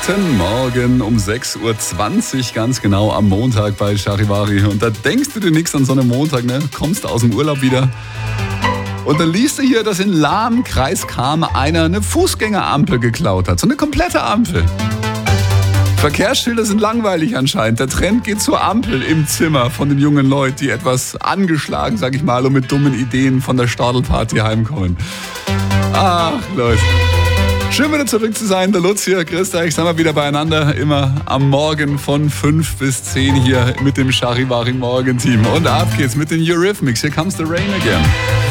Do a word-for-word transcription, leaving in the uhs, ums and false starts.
Guten Morgen um sechs Uhr zwanzig, ganz genau am Montag bei Charivari. Und da denkst du dir nichts an so einem Montag, ne? Kommst aus dem Urlaub wieder. Und dann liest du hier, dass in Lahm, Kreis Cham, einer eine Fußgängerampel geklaut hat. So eine komplette Ampel. Verkehrsschilder sind langweilig anscheinend. Der Trend geht zur Ampel im Zimmer von den jungen Leuten, die etwas angeschlagen, sag ich mal, und mit dummen Ideen von der Stadelparty heimkommen. Ach, Leute. Schön wieder zurück zu sein, der Lutz hier. Grüß euch, sind wir wieder beieinander. Immer am Morgen von fünf bis zehn hier mit dem Charivari Morgenteam. Und ab geht's mit den Eurythmics. Here comes the rain again.